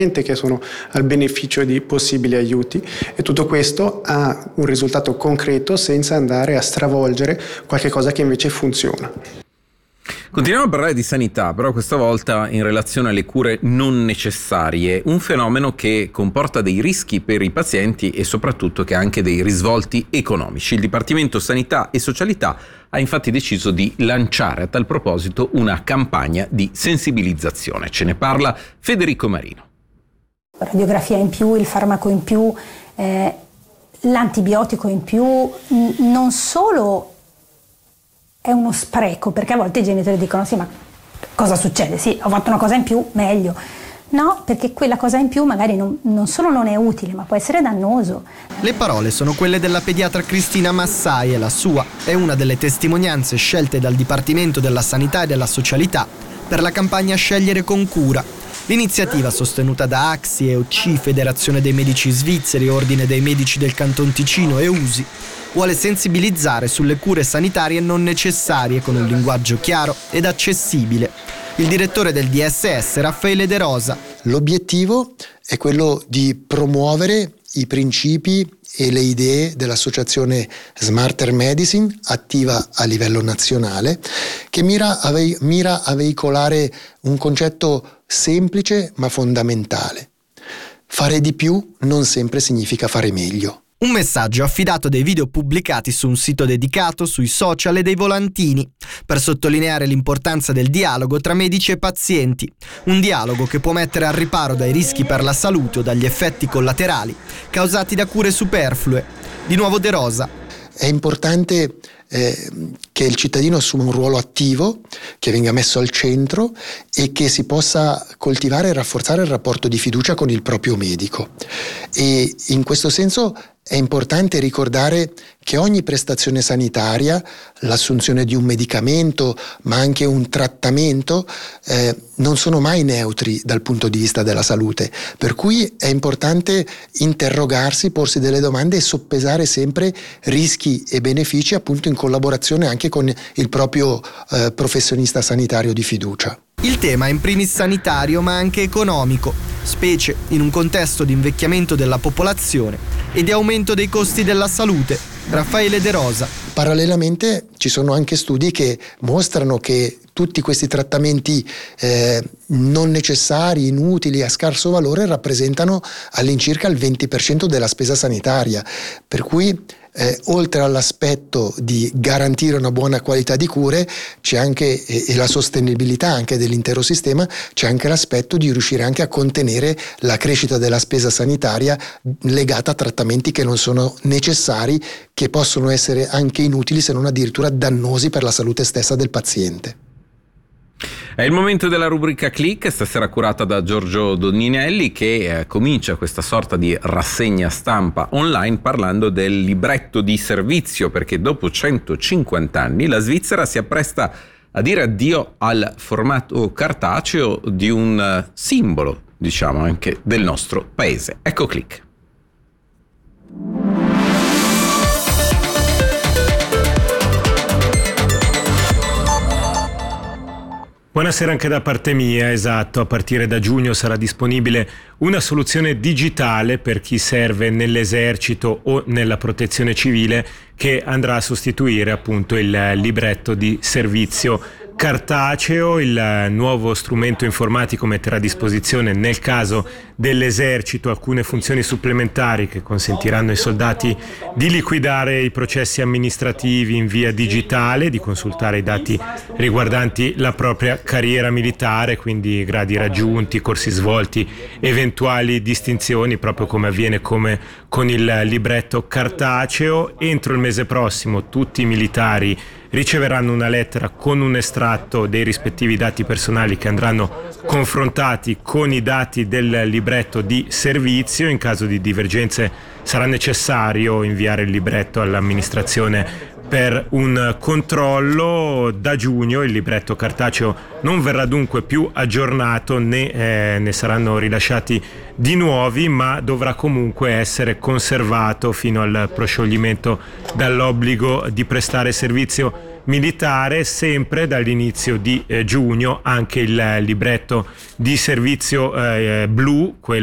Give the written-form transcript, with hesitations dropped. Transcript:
che sono al beneficio di possibili aiuti, e tutto questo ha un risultato concreto senza andare a stravolgere qualche cosa che invece funziona. Continuiamo a parlare di sanità, però questa volta in relazione alle cure non necessarie, un fenomeno che comporta dei rischi per i pazienti e soprattutto che ha anche dei risvolti economici. Il Dipartimento Sanità e Socialità ha infatti deciso di lanciare a tal proposito una campagna di sensibilizzazione. Ce ne parla Federico Marino. Radiografia in più, il farmaco in più, l'antibiotico in più, non solo è uno spreco, perché a volte i genitori dicono sì, ma cosa succede? Sì, ho fatto una cosa in più, meglio. No, perché quella cosa in più magari non solo non è utile, ma può essere dannoso. Le parole sono quelle della pediatra Cristina Massai e la sua è una delle testimonianze scelte dal Dipartimento della Sanità e della Socialità per la campagna Scegliere con cura. L'iniziativa, sostenuta da AXI, EOC, Federazione dei Medici Svizzeri, Ordine dei Medici del Canton Ticino e USI, vuole sensibilizzare sulle cure sanitarie non necessarie con un linguaggio chiaro ed accessibile. Il direttore del DSS, Raffaele De Rosa. L'obiettivo è quello di promuovere i principi e le idee dell'associazione Smarter Medicine, attiva a livello nazionale, che mira a veicolare un concetto semplice ma fondamentale. Fare di più non sempre significa fare meglio. Un messaggio affidato dai video pubblicati su un sito dedicato, sui social e dei volantini, per sottolineare l'importanza del dialogo tra medici e pazienti. Un dialogo che può mettere al riparo dai rischi per la salute o dagli effetti collaterali causati da cure superflue. Di nuovo De Rosa. È importante che il cittadino assuma un ruolo attivo, che venga messo al centro e che si possa coltivare e rafforzare il rapporto di fiducia con il proprio medico. E in questo senso è importante ricordare che ogni prestazione sanitaria, l'assunzione di un medicamento, ma anche un trattamento, non sono mai neutri dal punto di vista della salute. Per cui è importante interrogarsi, porsi delle domande e soppesare sempre rischi e benefici, appunto in collaborazione anche con il proprio professionista sanitario di fiducia. Il tema è in primis sanitario ma anche economico, specie in un contesto di invecchiamento della popolazione e di aumento dei costi della salute. Raffaele De Rosa. Parallelamente ci sono anche studi che mostrano che tutti questi trattamenti non necessari, inutili, a scarso valore rappresentano all'incirca il 20% della spesa sanitaria, per cui oltre all'aspetto di garantire una buona qualità di cure c'è anche, e la sostenibilità anche dell'intero sistema, c'è anche l'aspetto di riuscire anche a contenere la crescita della spesa sanitaria legata a trattamenti che non sono necessari, che possono essere anche inutili se non addirittura dannosi per la salute stessa del paziente. È il momento della rubrica Click, stasera curata da Giorgio Doninelli, che comincia questa sorta di rassegna stampa online parlando del libretto di servizio, perché dopo 150 anni la Svizzera si appresta a dire addio al formato cartaceo di un simbolo, diciamo, anche del nostro paese. Ecco Click. Buonasera anche da parte mia, esatto, a partire da giugno sarà disponibile una soluzione digitale per chi serve nell'esercito o nella protezione civile, che andrà a sostituire appunto il libretto di servizio cartaceo. Il nuovo strumento informatico metterà a disposizione, nel caso dell'esercito, alcune funzioni supplementari che consentiranno ai soldati di liquidare i processi amministrativi in via digitale, di consultare i dati riguardanti la propria carriera militare, quindi gradi raggiunti, corsi svolti, eventuali distinzioni, proprio come avviene con il libretto cartaceo. Entro il mese prossimo tutti i militari riceveranno una lettera con un estratto dei rispettivi dati personali che andranno confrontati con i dati del libretto di servizio. In caso di divergenze sarà necessario inviare il libretto all'amministrazione per un controllo. Da giugno il libretto cartaceo non verrà dunque più aggiornato né ne saranno rilasciati di nuovi, ma dovrà comunque essere conservato fino al proscioglimento dall'obbligo di prestare servizio militare. Sempre dall'inizio di giugno anche il libretto di servizio blu,